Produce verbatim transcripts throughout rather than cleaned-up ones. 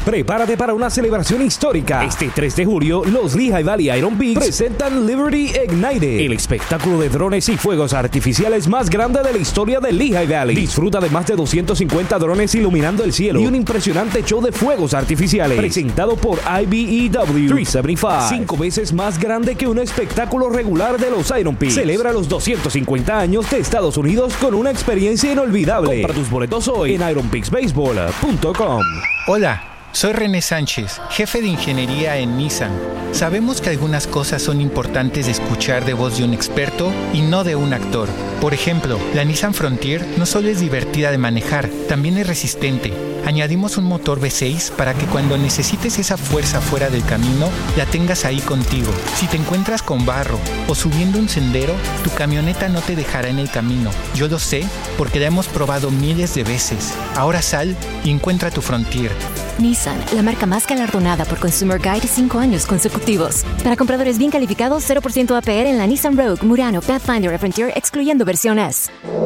Prepárate para una celebración histórica. Este tres de julio, los Lehigh Valley Iron Pigs presentan Liberty Ignited, el espectáculo de drones y fuegos artificiales más grande de la historia de Lehigh Valley. Disfruta de más de doscientos cincuenta drones iluminando el cielo y un impresionante show de fuegos artificiales presentado por I B E W trescientos setenta y cinco. Cinco veces más grande que un espectáculo regular de los Iron Pigs. Celebra los doscientos cincuenta años de Estados Unidos con una experiencia inolvidable. Compra tus boletos hoy en iron pigs baseball punto com. Hola, soy René Sánchez, jefe de ingeniería en Nissan. Sabemos que algunas cosas son importantes de escuchar de voz de un experto y no de un actor. Por ejemplo, la Nissan Frontier no solo es divertida de manejar, también es resistente. Añadimos un motor V seis para que cuando necesites esa fuerza fuera del camino, la tengas ahí contigo. Si te encuentras con barro o subiendo un sendero, tu camioneta no te dejará en el camino. Yo lo sé porque la hemos probado miles de veces. Ahora sal y encuentra tu Frontier. Nissan, la marca más galardonada por Consumer Guide cinco años consecutivos. Para compradores bien calificados, cero por ciento A P R en la Nissan Rogue, Murano, Pathfinder y Frontier, excluyendo versión S.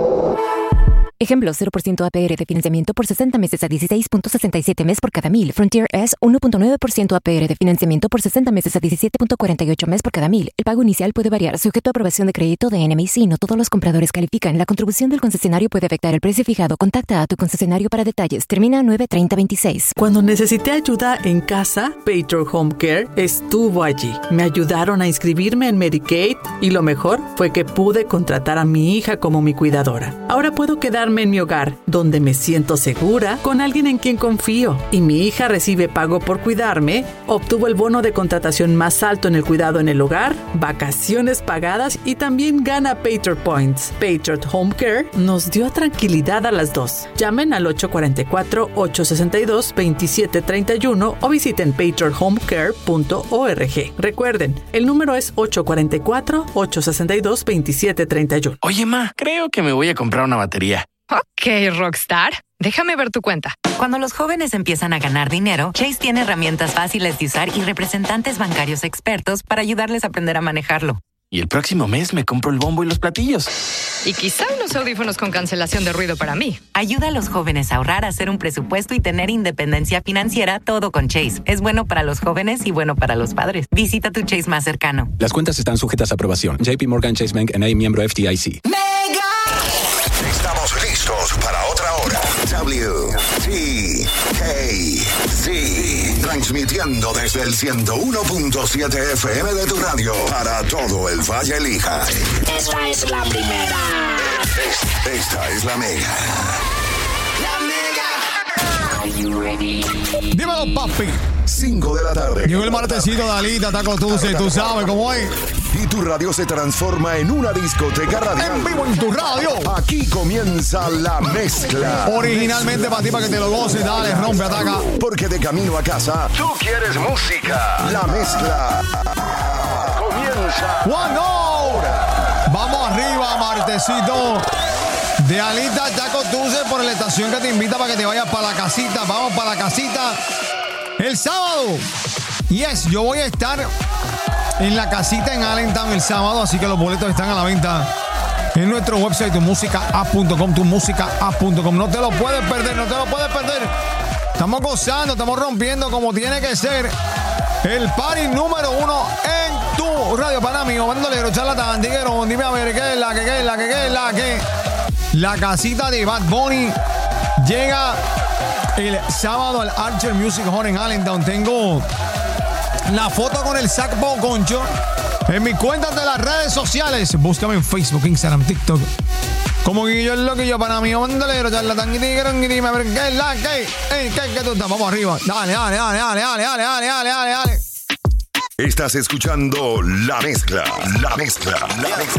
Ejemplo, cero por ciento A P R de financiamiento por sesenta meses a dieciséis punto sesenta y siete mes por cada mil. Frontier S, uno punto nueve por ciento A P R de financiamiento por sesenta meses a diecisiete punto cuarenta y ocho mes por cada mil. El pago inicial puede variar, sujeto a aprobación de crédito de N M A C. No todos los compradores califican. La contribución del concesionario puede afectar el precio fijado. Contacta a tu concesionario para detalles. Termina nueve treinta veintiséis. Cuando necesité ayuda en casa, Patriot Home Care estuvo allí. Me ayudaron a inscribirme en Medicaid y lo mejor fue que pude contratar a mi hija como mi cuidadora. Ahora puedo quedarme en mi hogar, donde me siento segura, con alguien en quien confío. Y mi hija recibe pago por cuidarme, obtuvo el bono de contratación más alto en el cuidado en el hogar, vacaciones pagadas y también gana Patriot Points. Patriot Home Care nos dio tranquilidad a las dos. Llamen al ocho cuatro cuatro, ocho seis dos, dos siete tres uno o visiten patriot home care punto org. Recuerden, el número es ocho cuatro cuatro, ocho seis dos, dos siete tres uno. Oye, ma, creo que me voy a comprar una batería. Ok, Rockstar. Déjame ver tu cuenta. Cuando los jóvenes empiezan a ganar dinero, Chase tiene herramientas fáciles de usar y representantes bancarios expertos para ayudarles a aprender a manejarlo. Y el próximo mes me compro el bombo y los platillos. Y quizá unos audífonos con cancelación de ruido para mí. Ayuda a los jóvenes a ahorrar, a hacer un presupuesto y tener independencia financiera, todo con Chase. Es bueno para los jóvenes y bueno para los padres. Visita tu Chase más cercano. Las cuentas están sujetas a aprobación. J P Morgan Chase Bank N A, miembro F D I C. ¡Mega! Estamos listos para otra hora. W T K Z, transmitiendo desde el ciento uno punto siete F M de tu radio para todo el Valle Lehigh. Esta es la primera. Esta, esta es la Mega. La Mega. Are you ready? Dímelo, papi. cinco de la tarde. Llegó el martesito de Alita, Taco Tuce, tú sabes cómo es. Y tu radio se transforma en una discoteca radial. En vivo en tu radio. Aquí comienza la mezcla. Originalmente para ti, para que te lo goces, dale, rompe, ataca. Porque de camino a casa, tú quieres música. La mezcla comienza. ¡Cuándo! Vamos arriba, martesito de Alita, Taco Tuce, por la estación que te invita para que te vayas para la casita. Vamos para la casita el sábado. Yes, yo voy a estar en la casita en Allentown el sábado, así que los boletos están a la venta en nuestro website, tu música app punto com, tu música app punto com. No te lo puedes perder, no te lo puedes perder. Estamos gozando, estamos rompiendo como tiene que ser. El party número uno en tu radio. Para mí, bandolero, charlatán, tiguero, dime a ver qué es la que, qué es la que, qué es la que. La casita de Bad Bunny llega el sábado al Archer Music Hall en Allentown. Tengo la foto con el saco concho en mis cuentas de las redes sociales. Búscame en Facebook, Instagram, TikTok como Guillo el Loquillo. Para mí, bandolero, charlatán, dime a ver qué es la que. Ey, ¿qué, qué tú estás? Vamos arriba. Dale, dale, dale, dale, dale, dale, dale, dale, dale, dale. Estás escuchando La Mezcla. La Mezcla. La Mezcla.